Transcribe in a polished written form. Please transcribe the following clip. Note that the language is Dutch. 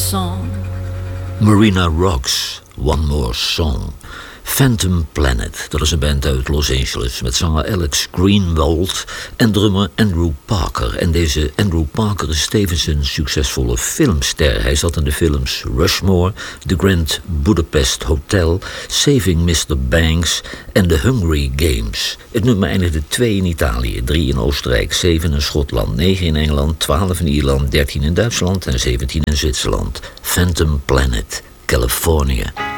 song. Marina Rocks, One More Song. Phantom Planet, dat is een band uit Los Angeles met zanger Alex Greenwald en drummer Andrew Parker. En deze Andrew Parker is tevens een succesvolle filmster. Hij zat in de films Rushmore, The Grand Budapest Hotel, Saving Mr. Banks en The Hungry Games. Het nummer eindigde 2 in Italië, 3 in Oostenrijk, 7 in Schotland, 9 in Engeland, 12 in Ierland, 13 in Duitsland en 17 in Zwitserland. Phantom Planet, California.